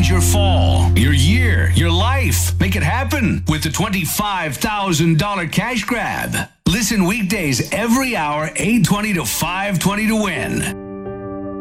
change your fall, your year, your life. Make it happen with the $25,000 cash grab. Listen weekdays every hour, 8:20 to 5:20 to win.